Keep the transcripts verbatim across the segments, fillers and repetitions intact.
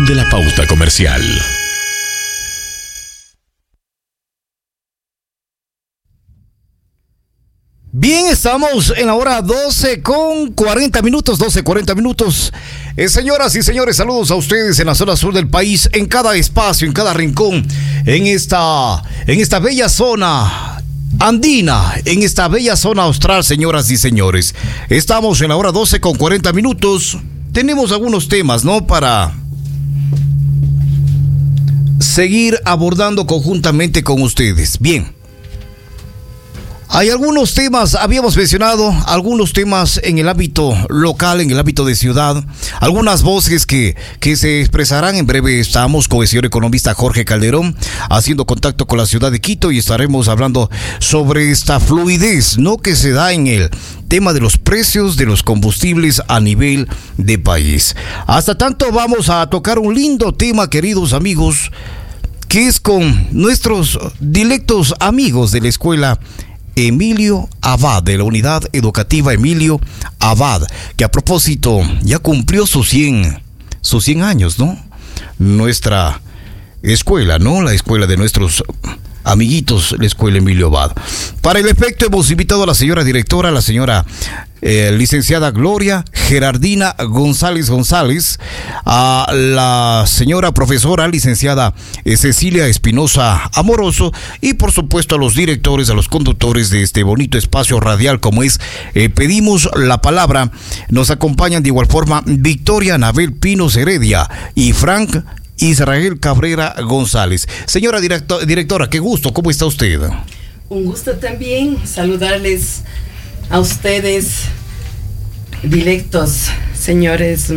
Fin de la pauta comercial. Bien, estamos en la hora doce con cuarenta minutos, doce cuarenta minutos. Eh, señoras y señores, saludos a ustedes en la zona sur del país, en cada espacio, en cada rincón, en esta, en esta bella zona andina, en esta bella zona austral, señoras y señores. Estamos en la hora doce con cuarenta minutos. Tenemos algunos temas, ¿no? Para seguir abordando conjuntamente con ustedes. Bien. Hay algunos temas, habíamos mencionado algunos temas en el ámbito local, en el ámbito de ciudad, algunas voces que, que se expresarán en breve. Estamos con el señor economista Jorge Calderón haciendo contacto con la ciudad de Quito y estaremos hablando sobre esta fluidez, ¿no?, que se da en el tema de los precios de los combustibles a nivel de país. Hasta tanto vamos a tocar un lindo tema, queridos amigos, que es con nuestros directos amigos de la escuela Emilio Abad, de la unidad educativa Emilio Abad, que a propósito ya cumplió sus cien, sus cien años, ¿no? Nuestra escuela, ¿no? La escuela de nuestros amiguitos, la escuela Emilio Abad. Para el efecto hemos invitado a la señora directora, la señora eh, licenciada Gloria Gerardina González González, a la señora profesora licenciada eh, Cecilia Espinosa Amoroso y por supuesto a los directores, a los conductores de este bonito espacio radial como es eh, Pedimos la Palabra. Nos acompañan de igual forma Victoria Anabel Pinos Heredia y Frank Israel Cabrera González. Señora directo, directora, qué gusto, ¿cómo está usted? Un gusto también saludarles a ustedes, directos, señores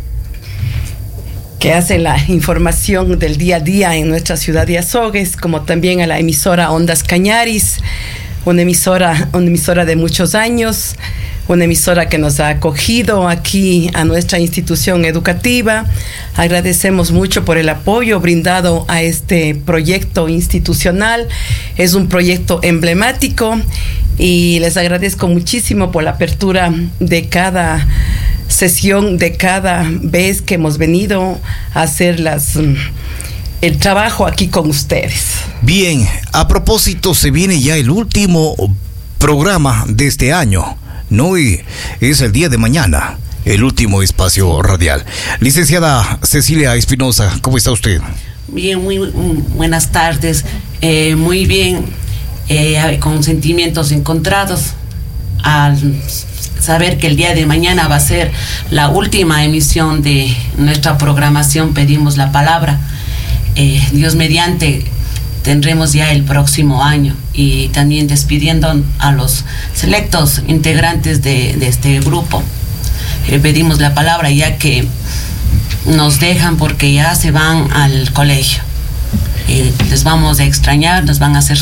que hacen la información del día a día en nuestra ciudad de Azogues, como también a la emisora Ondas Cañaris, una emisora, una emisora de muchos años, una emisora que nos ha acogido aquí a nuestra institución educativa. Agradecemos mucho por el apoyo brindado a este proyecto institucional. Es un proyecto emblemático y les agradezco muchísimo por la apertura de cada sesión, de cada vez que hemos venido a hacer las... el trabajo aquí con ustedes. Bien, a propósito, se viene ya el último programa de este año, ¿no? Y es el día de mañana, el último espacio radial. Licenciada Cecilia Espinosa, ¿cómo está usted? Bien, muy, muy buenas tardes. Eh, muy bien, eh, con sentimientos encontrados al saber que el día de mañana va a ser la última emisión de nuestra programación Pedimos la Palabra. Eh, Dios mediante tendremos ya el próximo año, y también despidiendo a los selectos integrantes de, de este grupo. Eh, pedimos la palabra ya que nos dejan porque ya se van al colegio. Eh, les vamos a extrañar, nos van a hacer